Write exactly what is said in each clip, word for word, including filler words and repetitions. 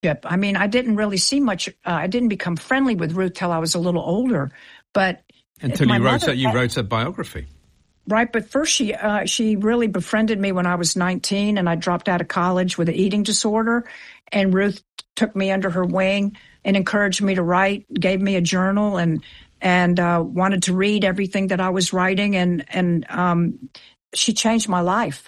I mean, I didn't really see much. Uh, I didn't become friendly with Ruth till I was a little older. But until you wrote mother, a, you wrote a biography. Right, but first she uh, she really befriended me when I was nineteen, and I dropped out of college with an eating disorder. And Ruth took me under her wing and encouraged me to write, gave me a journal, and and uh, wanted to read everything that I was writing, and and um, she changed my life.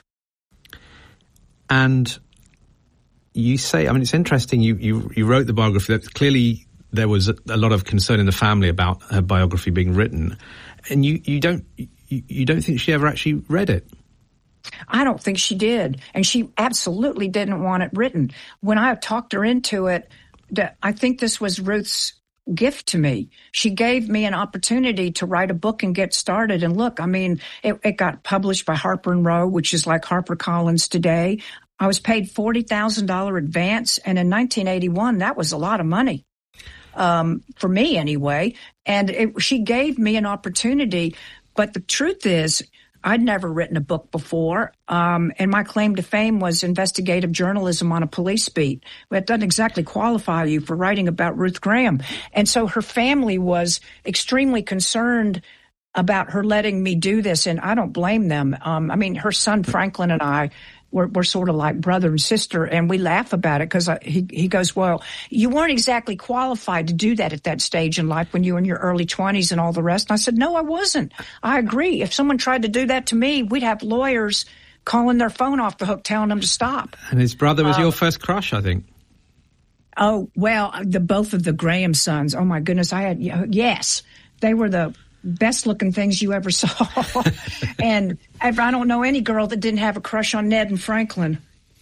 And you say, I mean, it's interesting. You you, you wrote the biography. That clearly there was a, a lot of concern in the family about her biography being written, and you you don't. You don't think she ever actually read it? I don't think she did. And she absolutely didn't want it written. When I talked her into it, I think this was Ruth's gift to me. She gave me an opportunity to write a book and get started. And look, I mean, it, it got published by Harper and Row, which is like HarperCollins today. I was paid forty thousand dollars advance. And in nineteen eighty-one, that was a lot of money. Um, for me anyway. And it, she gave me an opportunity. But the truth is, I'd never written a book before, um, and my claim to fame was investigative journalism on a police beat. That doesn't exactly qualify you for writing about Ruth Graham. And so her family was extremely concerned about her letting me do this, and I don't blame them. Um, I mean, her son Franklin and I were, were sort of like brother and sister, and we laugh about it because he, he goes, well, you weren't exactly qualified to do that at that stage in life when you were in your early twenties and all the rest. And I said, no, I wasn't. I agree. If someone tried to do that to me, we'd have lawyers calling their phone off the hook telling them to stop. And his brother was um, your first crush, I think. Oh, well, the both of the Graham sons. Oh, my goodness. I had, yes, they were the best looking things you ever saw. And I don't know any girl that didn't have a crush on Ned and Franklin.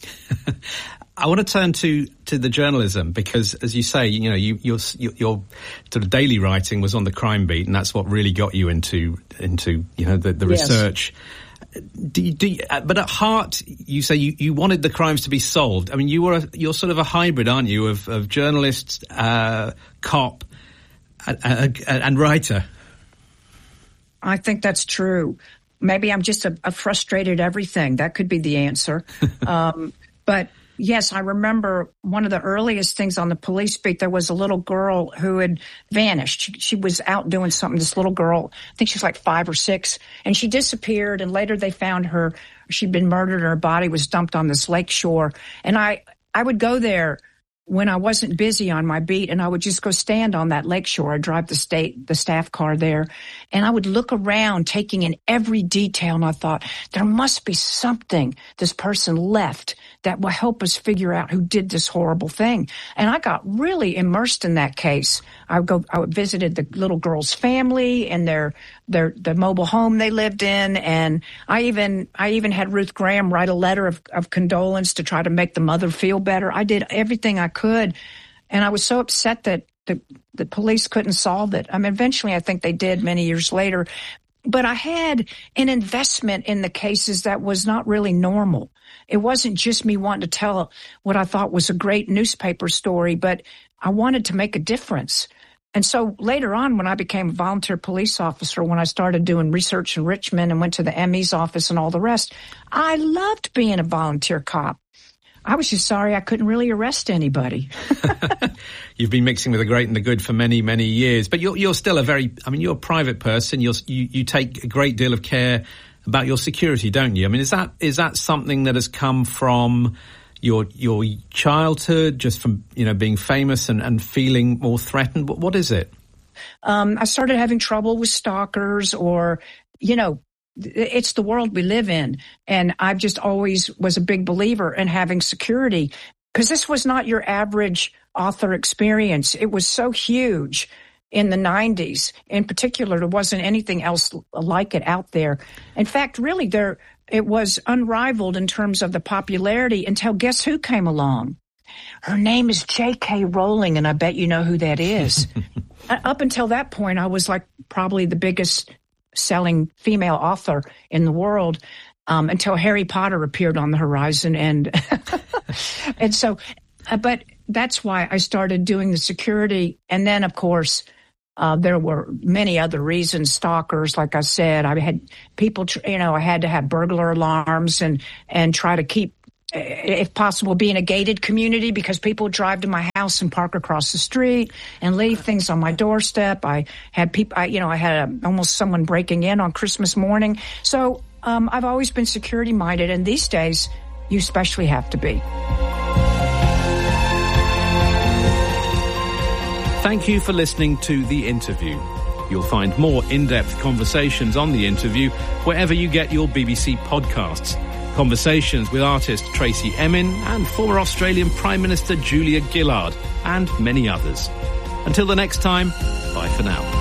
I want to turn to, to the journalism because, as you say, you know, you, your, your sort of daily writing was on the crime beat, and that's what really got you into, into you know, the, the yes. research. Do you, do you, but at heart, you say you, you wanted the crimes to be solved. I mean, you were a, you're sort of a hybrid, aren't you, of, of journalist, uh, cop, and, and, and writer. I think that's true. Maybe I'm just a, a frustrated everything. That could be the answer. um, but yes, I remember one of the earliest things on the police beat, there was a little girl who had vanished. She, she was out doing something. This little girl, I think she was like five or six, and she disappeared. And later they found her. She'd been murdered and her body was dumped on this lake shore. And I, I would go there when I wasn't busy on my beat, and I would just go stand on that lake shore. I'd drive the state, the staff car there, and I would look around, taking in every detail, and I thought, there must be something this person left that will help us figure out who did this horrible thing. And I got really immersed in that case. I would go, I visited the little girl's family and their, their, the mobile home they lived in, and I even, I even had Ruth Graham write a letter of, of condolence to try to make the mother feel better. I did everything I could, and I was so upset that the, the police couldn't solve it. I mean, eventually I think they did many years later, but I had an investment in the cases that was not really normal. It wasn't just me wanting to tell what I thought was a great newspaper story, but I wanted to make a difference. And so later on, when I became a volunteer police officer, when I started doing research in Richmond and went to the M E's office and all the rest, I loved being a volunteer cop. I was just sorry I couldn't really arrest anybody. You've been mixing with the great and the good for many, many years, but you're, you're still a very, I mean, you're a private person. You're, you, you take a great deal of care about your security, don't you? I mean, is that, is that something that has come from your, your childhood, just from, you know, being famous and, and feeling more threatened? What, what is it? Um, I started having trouble with stalkers, or, you know, it's the world we live in. And I've just always was a big believer in having security, because this was not your average author experience. It was so huge in the nineties. In particular, there wasn't anything else like it out there. In fact, really, there it was unrivaled in terms of the popularity until guess who came along? Her name is J K. Rowling, and I bet you know who that is. Up until that point, I was like probably the biggest selling female author in the world, um, until Harry Potter appeared on the horizon. And, and so, uh, but that's why I started doing the security. And then, of course, uh, there were many other reasons. Stalkers, like I said, I had people, tr- you know, I had to have burglar alarms and, and try to keep if possible, be in a gated community because people drive to my house and park across the street and leave things on my doorstep. I had people, I, you know, I had a, almost someone breaking in on Christmas morning. So um, I've always been security minded, and these days you especially have to be. Thank you for listening to The Interview. You'll find more in-depth conversations on The Interview wherever you get your B B C podcasts. Conversations with artist Tracy Emin and former Australian Prime Minister Julia Gillard and many others. Until the next time, bye for now.